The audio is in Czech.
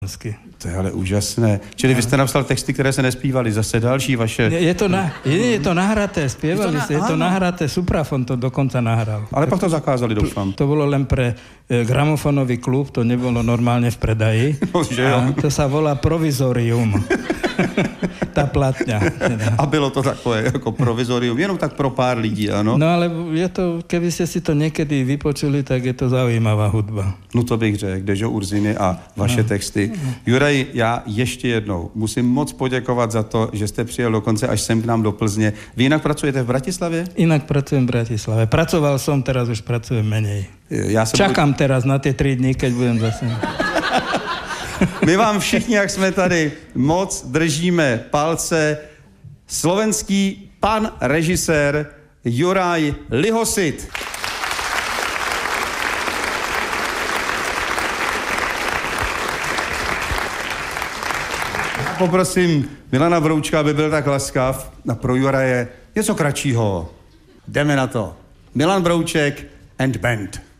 To je ale úžasné. Čili vy jste napsal texty, které se nespívaly, zase další vaše... Je to nahraté, spievali sa, je to nahraté, Suprafon to dokonca nahral. Ale pak to zakázali, doufám. To bolo len pre gramofonový klub, to nebolo normálne v predaji. No, že jo. A to sa volá Provizorium. Tá platňa. Teda. A bylo to takové jako provizorium, jenom tak pro pár lidí, ano? No ale je to, keby ste si to niekedy vypočuli, tak je to zaujímavá hudba. No to bych řekl, Dežo Urziny a vaše texty. Juraj, já ještě jednou musím moc poděkovat za to, že jste přijel dokonce až sem k nám do Plzně. Vy jinak pracujete v Bratislavě? Inak pracujem v Bratislave. Pracoval som, teraz už pracujem menej. Čakám teraz na tie 3 dny, keď budem zase... My vám všichni, jak jsme tady, moc držíme palce. Slovenský pan režisér Juraj Lihosit. Poprosím Milana Broučka, aby byl tak laskav a pro Juraje něco kratšího. Jdeme na to. Milan Brouček and band.